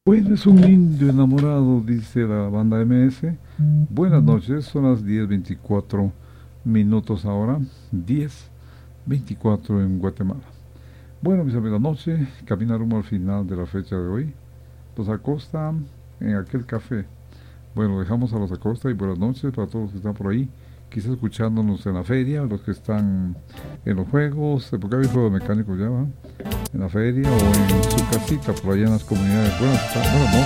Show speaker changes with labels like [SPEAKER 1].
[SPEAKER 1] Bueno, es un indio enamorado, dice la banda MS. Buenas noches, son las 10:24 minutos ahora, 10:24 en Guatemala. Bueno, mis amigos, noche, camina rumbo al final de la fecha de hoy. Los Acosta en aquel café. Bueno, dejamos a los Acosta y buenas noches para todos los que están por ahí, quizás escuchándonos en la feria, los que están en los juegos, porque hay juegos mecánicos ya, ¿va? En la feria o en su casita, por allá en las comunidades. Buenas noches